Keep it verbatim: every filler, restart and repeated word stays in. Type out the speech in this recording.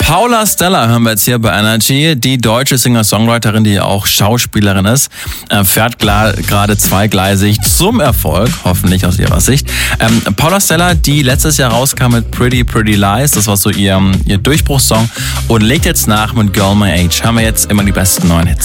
Paula Stella hören wir jetzt hier bei Energy. Die deutsche Singer-Songwriterin, die auch Schauspielerin ist, fährt gerade zweigleisig zum Erfolg, hoffentlich aus ihrer Sicht. Ähm, Paula Stella, die letztes Jahr rauskam mit Pretty Pretty Lies, das war so ihr, ihr Durchbruchssong, und legt jetzt nach mit Girl My Age. Haben wir jetzt immer die besten neuen Hits.